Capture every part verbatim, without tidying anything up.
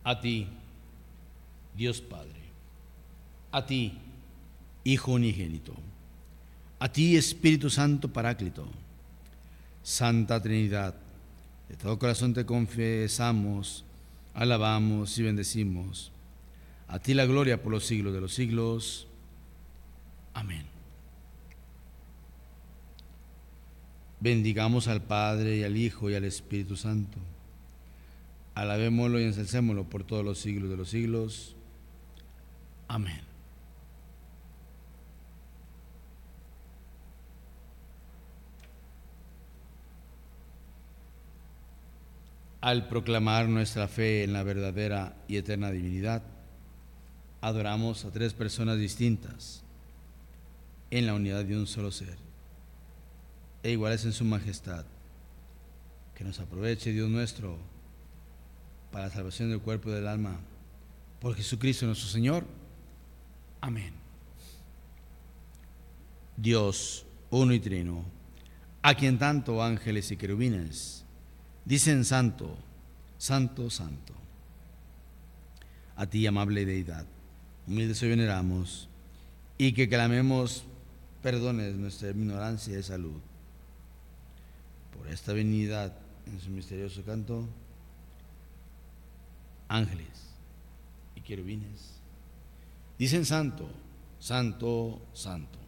A ti, Dios Padre, a ti, Hijo unigénito, a ti, Espíritu Santo Paráclito, Santa Trinidad, de todo corazón te confesamos, alabamos y bendecimos. A ti la gloria por los siglos de los siglos. Amén. Bendigamos al Padre y al Hijo y al Espíritu Santo. Alabémoslo y ensalcémoslo por todos los siglos de los siglos. Amén. Al proclamar nuestra fe en la verdadera y eterna divinidad, adoramos a tres personas distintas en la unidad de un solo ser, e iguales en su majestad. Que nos aproveche, Dios nuestro, para la salvación del cuerpo y del alma, por Jesucristo nuestro Señor. Amén. Dios, uno y trino, a quien tanto ángeles y querubines dicen santo, santo, santo. A ti, amable deidad, humildes hoy veneramos, y que clamemos perdones nuestra ignorancia y salud. Por esta divinidad, en su misterioso canto, ángeles y querubines dicen santo, santo, santo.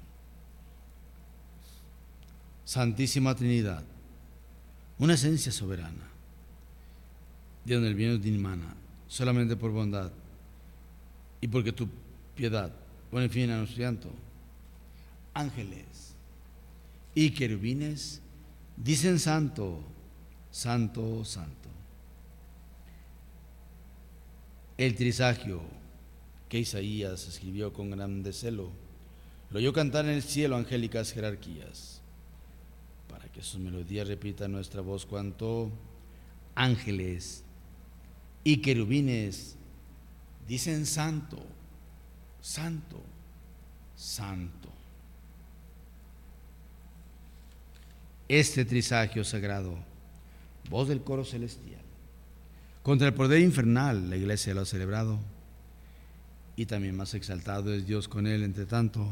Santísima Trinidad, una esencia soberana, de donde el bien nos dimana, solamente por bondad y porque tu piedad pone fin a nuestro llanto. Ángeles y querubines dicen santo, santo, santo. El trisagio que Isaías escribió con grande celo, lo oyó cantar en el cielo angélicas jerarquías. Para que sus melodías repitan nuestra voz, cuanto ángeles y querubines dicen santo, santo, santo. Este trisagio sagrado, voz del coro celestial, contra el poder infernal la iglesia lo ha celebrado, y también más exaltado es Dios con él. Entre tanto,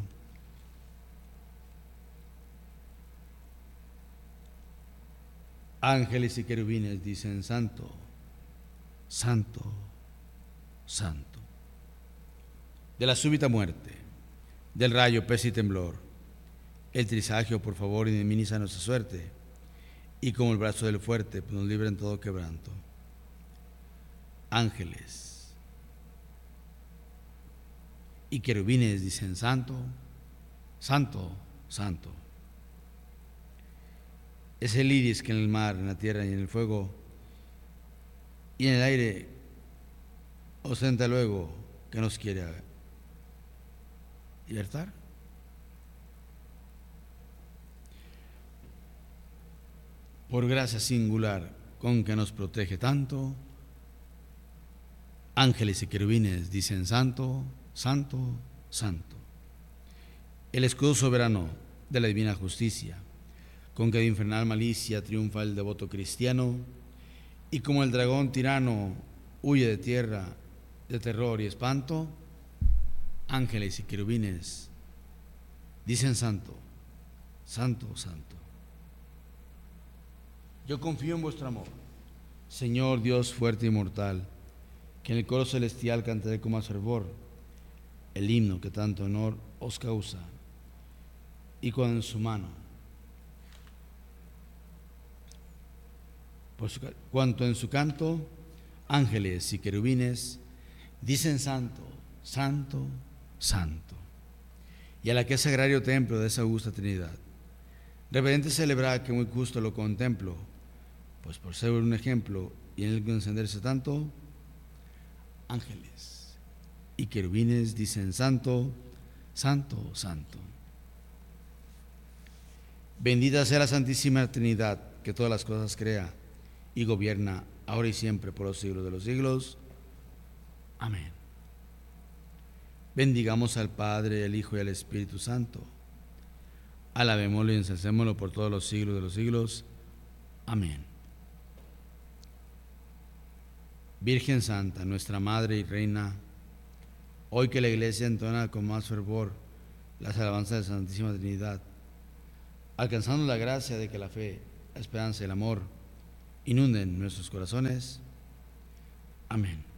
ángeles y querubines dicen santo, santo, santo. De la súbita muerte, del rayo, pez y temblor, el trisagio, por favor, indemniza nuestra suerte, y como el brazo del fuerte, pues nos libra en todo quebranto. Ángeles y querubines dicen santo, santo, santo. Es el iris que en el mar, en la tierra y en el fuego y en el aire ostenta luego que nos quiere libertar. Por gracia singular con que nos protege tanto, ángeles y querubines dicen santo, santo, santo. El escudo soberano de la divina justicia, con que de infernal malicia triunfa el devoto cristiano, y como el dragón tirano huye de tierra, de terror y espanto, ángeles y querubines dicen santo, santo, santo. Yo confío en vuestro amor, Señor Dios fuerte y mortal, que en el coro celestial cantaré con más fervor el himno que tanto honor os causa, y cuando en su mano, por su, cuanto en su canto, ángeles y querubines dicen santo, santo, santo. Y a la que es sagrario templo de esa augusta Trinidad, reverente celebrar que muy justo lo contemplo, pues por ser un ejemplo y en el encenderse tanto, ángeles y querubines dicen santo, santo, santo. Bendita sea la Santísima Trinidad, que todas las cosas crea y gobierna ahora y siempre por los siglos de los siglos. Amén. Bendigamos al Padre, al Hijo y al Espíritu Santo. Alabémoslo y ensalcémoslo por todos los siglos de los siglos. Amén. Virgen Santa, nuestra Madre y Reina, hoy que la Iglesia entona con más fervor las alabanzas de la Santísima Trinidad, alcanzando la gracia de que la fe, la esperanza y el amor inunden nuestros corazones. Amén.